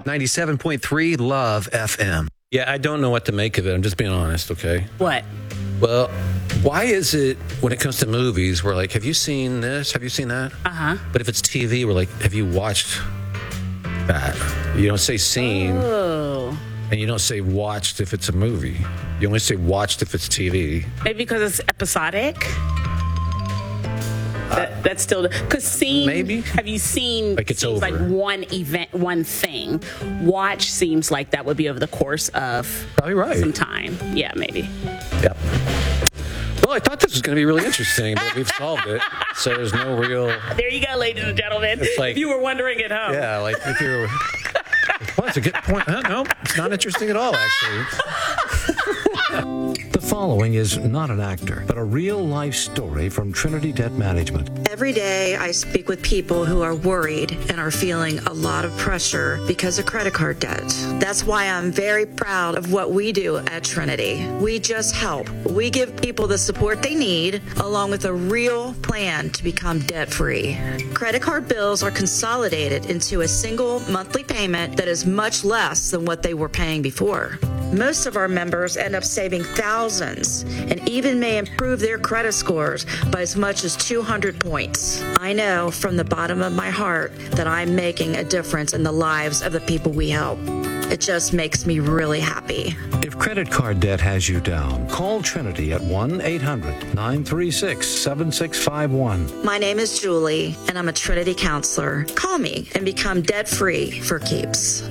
97.3 Love FM. Yeah, I don't know what to make of it. I'm just being honest, okay? What? Well, why is it when it comes to movies, we're like, have you seen this? Have you seen that? Uh-huh. But if it's TV, we're like, have you watched that? You don't say seen. Oh. And you don't say watched if it's a movie. You only say watched if it's TV. Maybe because it's episodic? That's still because seen. Maybe. Have you seen? Like it's seems over. like one event, one thing. Watch seems like that would be over the course of Probably right. some time. Yeah, maybe. Yep. Well, I thought this was going to be really interesting, but we've solved it. So there's no real. There you go, ladies and gentlemen. It's like- if you were wondering at home. Yeah, like if you're. Well, that's a good point. No, it's not interesting at all, actually. The following is not an actor, but a real-life story from Trinity Debt Management. Every day I speak with people who are worried and are feeling a lot of pressure because of credit card debt. That's why I'm very proud of what we do at Trinity. We just help. We give people the support they need along with a real plan to become debt-free. Credit card bills are consolidated into a single monthly payment that is much less than what they were paying before. Most of our members end up saving thousands and even may improve their credit scores by as much as 200 points. I know from the bottom of my heart that I'm making a difference in the lives of the people we help. It just makes me really happy. If credit card debt has you down, call Trinity at 1-800-936-7651. My name is Julie, and I'm a Trinity counselor. Call me and become debt-free for keeps.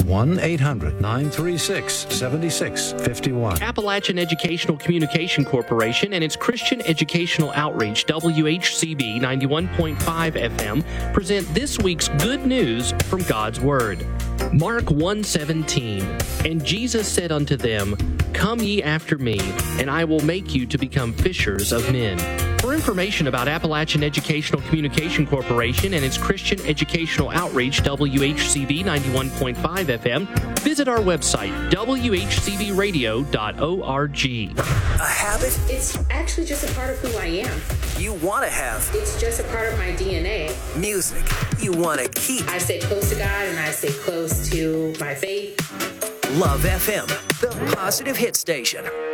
1-800-936-7651. Appalachian Educational Communication Corporation and its Christian Educational Outreach, WHCB 91.5 FM, present this week's good news from God's Word. Mark 1:17, and Jesus said unto them, Come ye after me, and I will make you to become fishers of men. For information about Appalachian Educational Communication Corporation and its Christian Educational Outreach, WHCB 91.5 FM, visit our website, whcbradio.org. A habit It's actually just a part of who I am. you want to have. It's just a part of my DNA. Music you want to keep. I stay close to God and I stay close to my faith. Love FM, the positive hit station.